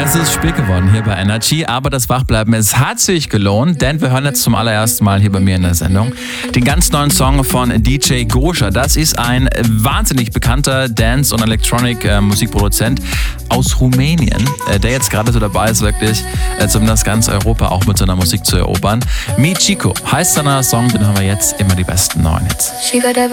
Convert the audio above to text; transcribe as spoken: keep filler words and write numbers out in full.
Es ist spät geworden hier bei Energy, aber das Wachbleiben, es hat sich gelohnt, denn wir hören jetzt zum allerersten Mal hier bei mir in der Sendung den ganz neuen Song von D J Gosha. Das ist ein wahnsinnig bekannter Dance- und Electronic-Musikproduzent aus Rumänien, der jetzt gerade so dabei ist, wirklich zumindest ganz Europa auch mit seiner Musik zu erobern. Mi Chico heißt seiner Song, den haben wir jetzt immer die besten neuen Hits.